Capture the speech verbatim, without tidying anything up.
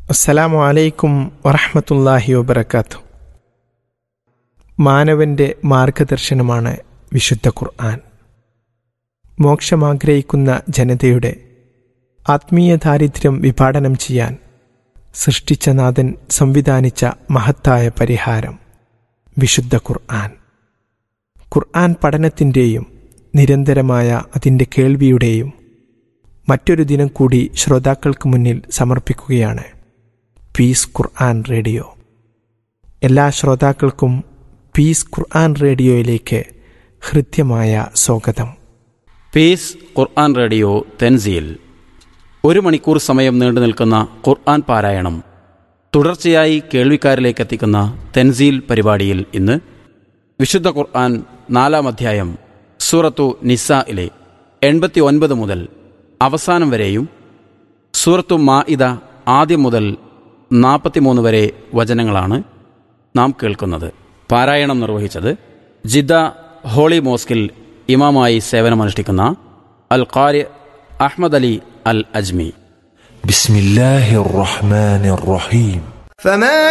അസ്സലാമു അലൈക്കും വറഹ്മത്തുള്ളാഹി വബറകാതുഹു. മാനവന്റെ മാർഗദർശനമാണ് വിശുദ്ധ ഖുർആൻ. മോക്ഷമാഗ്രഹിക്കുന്ന ജനതയുടെ ആത്മീയ ദാരിദ്ര്യം വിഭാടനം ചെയ്യാൻ സൃഷ്ടിച്ച നാഥൻ സംവിധാനിച്ച മഹത്തായ പരിഹാരം വിശുദ്ധ ഖുർആൻ. ഖുർആൻ പഠനത്തിൻ്റെയും നിരന്തരമായ അതിൻ്റെ കേൾവിയുടെയും മറ്റൊരു ദിനം കൂടി ശ്രോതാക്കൾക്ക് മുന്നിൽ സമർപ്പിക്കുകയാണ് പീസ് ഖുർആൻ റേഡിയോ. എല്ലാ ശ്രോതാക്കൾക്കും പീസ് ഖുർആൻ റേഡിയോയിലേക്ക് ഹൃദ്യമായ സ്വാഗതം. പീസ് ഖുർആൻ റേഡിയോ തെൻസീൽ ഒരു മണിക്കൂർ സമയം നീണ്ടു നിൽക്കുന്ന ഖുർആൻ പാരായണം തുടർച്ചയായി കേൾവിക്കാരിലേക്ക് എത്തിക്കുന്ന തെൻസീൽ പരിപാടിയിൽ ഇന്ന് വിശുദ്ധ ഖുർആൻ നാലാം അധ്യായം സൂറത്തു നിസായിലെ എൺപത്തി ഒൻപത് മുതൽ അവസാനം വരെയും സൂറത്തു മാഇദ ആദ്യം മുതൽ നാൽപ്പത്തിമൂന്ന് വരെ വചനങ്ങളാണ് നാം കേൾക്കുന്നത്. പാരായണം നിർവഹിച്ചത് ജിദ്ദ ഹോളി മോസ്കിൽ ഇമാമായി സേവനമനുഷ്ഠിക്കുന്ന അൽ ഖാരി അഹ്മദ് അലി അൽ അജ്മി. ബിസ്മില്ലാഹിർ റഹ്മാനിർ റഹീം.